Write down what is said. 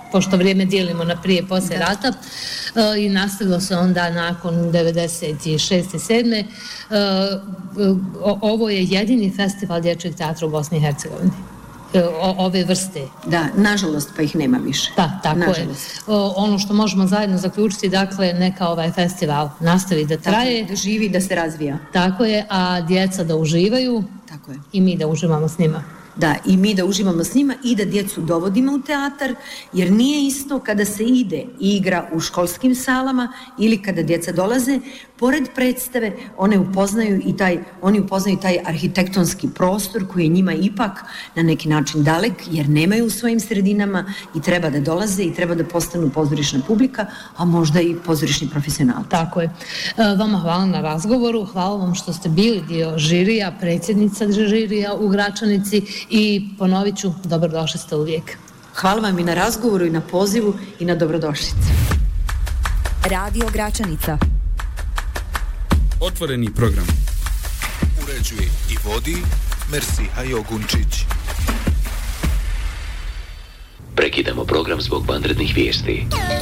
pošto vrijeme dijelimo na prije i poslije rata, i nastavilo se onda nakon 96. i 7. Ovo je jedini festival dječjeg teatra u Bosni i Hercegovini. Ove vrste. Da, nažalost, pa ih nema više. Da, tako nažalost. Je. Ono što možemo zajedno zaključiti, dakle, neka ovaj festival nastavi da traje. Da živi, da se razvija. Tako je, a djeca da uživaju. Tako je. I mi da uživamo s njima. Da, i mi da uživamo s njima i da djecu dovodimo u teatar, jer nije isto kada se ide i igra u školskim salama ili kada djeca dolaze, pored predstave, oni upoznaju taj arhitektonski prostor koji je njima ipak na neki način dalek, jer nemaju u svojim sredinama i treba da dolaze i treba da postanu pozorišna publika, a možda i pozorišni profesionalci. Tako je. Vama hvala na razgovoru, hvala vam što ste bili dio žirija, predsjednica žirija u Gračanici i ponovit ću, dobrodošli ste uvijek. Hvala vam i na razgovoru i na pozivu i na dobrodošlicu. Radio Gračanica. Otvoreni program. Uređuje i vodi Mersiha Jogunčić. Prekidamo program zbog vanrednih vijesti.